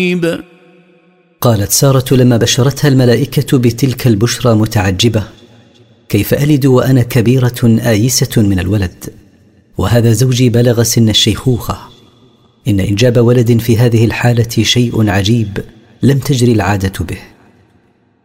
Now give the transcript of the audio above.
قالت سارة لما بشرتها الملائكة بتلك البشرى متعجبة: كيف ألد وأنا كبيرة آيسة من الولد، وهذا زوجي بلغ سن الشيخوخة؟ إن إنجاب ولد في هذه الحالة شيء عجيب لم تجري العادة به.